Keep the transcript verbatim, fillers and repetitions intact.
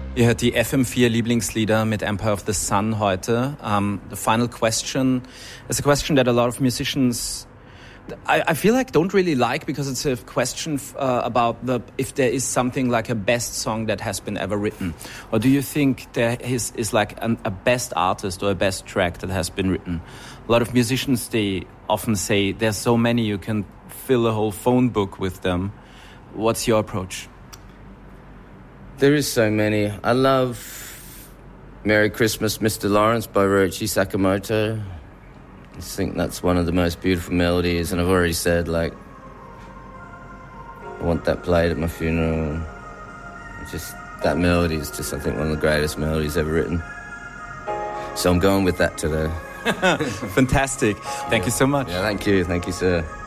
Ihr hört die F M vier Lieblingslieder mit Empire of the Sun heute. Um, the final question is a question that a lot of musicians, I, I feel like, don't really like, because it's a question uh, about the if there is something like a best song that has been ever written. Or do you think there is, is like an, a best artist or a best track that has been written? A lot of musicians, they often say there's so many, you can fill a whole phone book with them. What's your approach? There is so many. I love Merry Christmas, Mister Lawrence by Ryuichi Sakamoto. I think that's one of the most beautiful melodies, and I've already said, like, I want that played at my funeral. Just that melody is just, I think, one of the greatest melodies ever written. So I'm going with that today. Fantastic. Thank yeah. you so much. Yeah, thank you. Thank you, sir.